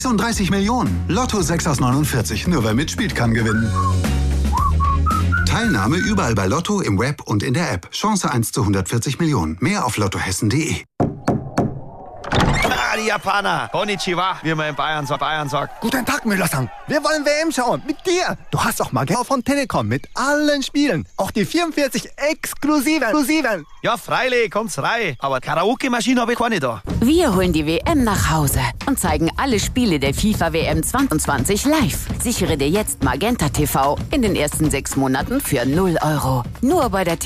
36 Millionen. Lotto 6 aus 49. Nur wer mitspielt, kann gewinnen. Teilnahme überall bei Lotto, im Web und in der App. Chance 1 zu 140 Millionen. Mehr auf lottohessen.de. Die Japaner. Konnichiwa, wie man in Bayern sagt. Guten Tag, Müller-san. Wir wollen WM schauen. Mit dir. Du hast doch mal Geld von Telekom mit allen Spielen. Auch die 44 exklusiven. Ja, freilich, kommt's rein. Aber Karaoke-Maschine habe ich keine da. Wir holen die WM nach Hause und zeigen alle Spiele der FIFA WM 2020 live. Sichere dir jetzt Magenta TV in den ersten 6 Monaten für 0 €. Nur bei der